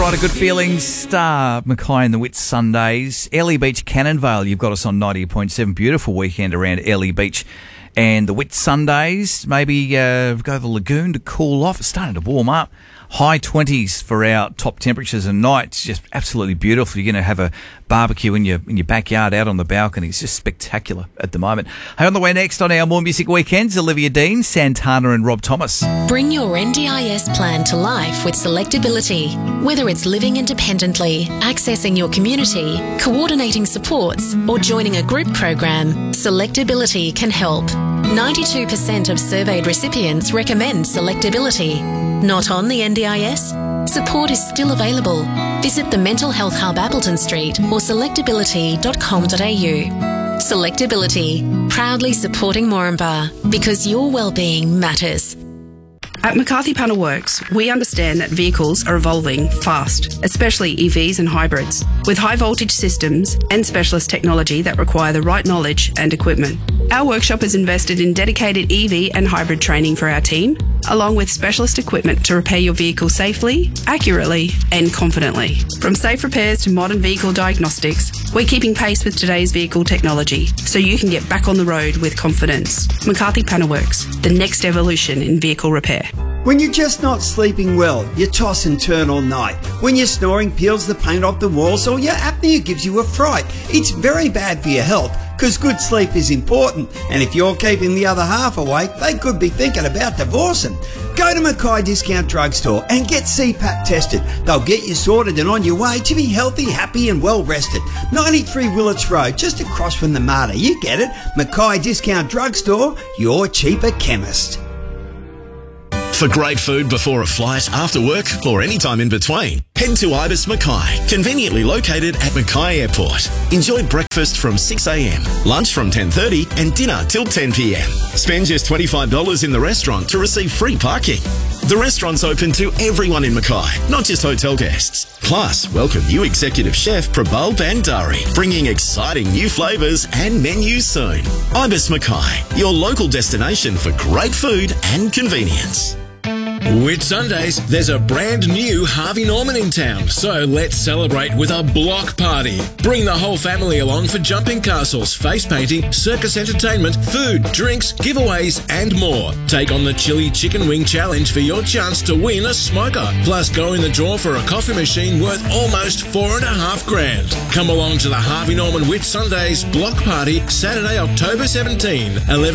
right, a good feeling. Star Mackay and the Whit Sundays. Airlie Beach, Cannonvale, you've got us on 90.7. Beautiful weekend around Airlie Beach and the Whit Sundays. Maybe go to the lagoon to cool off. It's starting to warm up. High 20s for our top temperatures and nights. Just absolutely beautiful. You're going to have a barbecue in your backyard out on the balcony. It's just spectacular at the moment. Hey, on the way next on our More Music Weekends, Olivia Dean, Santana and Rob Thomas. Bring your NDIS plan to life with Selectability. Whether it's living independently, accessing your community, coordinating supports, or joining a group program, Selectability can help. 92% of surveyed recipients recommend Selectability. Not on the NDIS? Support is still available. Visit the Mental Health Hub Appleton Street or selectability.com.au. Selectability, proudly supporting Moranbah because your wellbeing matters. At McCarthy Panel Works, we understand that vehicles are evolving fast, especially EVs and hybrids, with high voltage systems and specialist technology that require the right knowledge and equipment. Our workshop has invested in dedicated EV and hybrid training for our team, along with specialist equipment to repair your vehicle safely, accurately and confidently. From safe repairs to modern vehicle diagnostics, we're keeping pace with today's vehicle technology so you can get back on the road with confidence. McCarthy Panel Works, the next evolution in vehicle repair. When you're just not sleeping well, you toss and turn all night. When your snoring peels the paint off the walls or your apnea gives you a fright, it's very bad for your health because good sleep is important. And if you're keeping the other half awake, they could be thinking about divorcing. Go to Mackay Discount Drugstore and get CPAP tested. They'll get you sorted and on your way to be healthy, happy and well rested. 93 Willits Road, just across from the Marta. You get it. Mackay Discount Drugstore, your cheaper chemist. For great food before a flight, after work or any time in between, head to Ibis Mackay, conveniently located at Mackay Airport. Enjoy breakfast from 6 a.m, lunch from 10:30 and dinner till 10 p.m. Spend just $25 in the restaurant to receive free parking. The restaurant's open to everyone in Mackay, not just hotel guests. Plus, welcome new executive chef Prabal Bandari, bringing exciting new flavours and menus soon. Ibis Mackay, your local destination for great food and convenience. Whit Sundays, there's a brand new Harvey Norman in town, so let's celebrate with a block party. Bring the whole family along for jumping castles, face painting, circus entertainment, food, drinks, giveaways and more. Take on the Chili Chicken Wing Challenge for your chance to win a smoker. Plus go in the draw for a coffee machine worth almost $4,500. Come along to the Harvey Norman Whit Sundays block party Saturday, October 17, 11